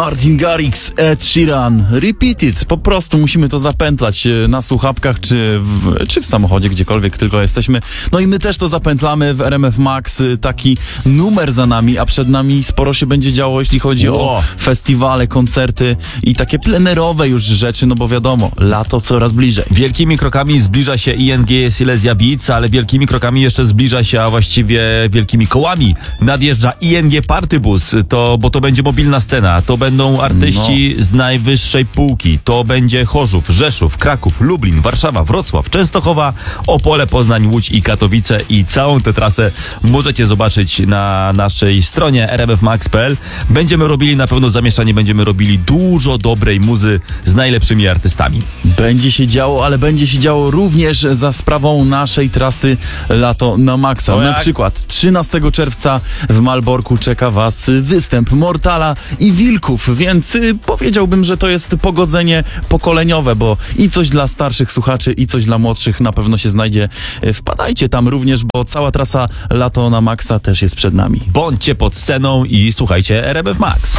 Martin Garrix, Ed Sheeran, Repeat It. Po prostu musimy to zapętlać na słuchawkach, czy w samochodzie, gdziekolwiek tylko jesteśmy. No i my też to zapętlamy w RMF Max. Taki numer za nami, a przed nami sporo się będzie działo, jeśli chodzi o festiwale, koncerty i takie plenerowe już rzeczy, no bo wiadomo, lato coraz bliżej. Wielkimi krokami zbliża się ING Silesia Beats, ale wielkimi krokami jeszcze zbliża się, a właściwie wielkimi kołami nadjeżdża ING Partybus, bo to będzie mobilna scena, to będą artyści z najwyższej półki, to będzie Chorzów, Rzeszów, Kraków, Lublin, Warszawa, Wrocław, Częstochowa, Opole, Poznań, Łódź i Katowice i całą tę trasę możecie zobaczyć na naszej stronie rmfmax.pl. Będziemy robili na pewno zamieszanie, będziemy robili dużo dobrej muzy z najlepszymi artystami. Będzie się działo, ale będzie się działo również za sprawą naszej trasy Lato na Maxa. Na przykład 13 czerwca w Malborku czeka was występ Mortala i Wilków, więc powiedziałbym, że to jest pogodzenie pokoleniowe, bo i coś dla starszych słuchaczy, i coś dla młodszych na pewno się znajdzie. Wpadajcie tam również, bo cała trasa Lato na Maxa też jest przed nami. Bądźcie pod sceną i słuchajcie RMF Max.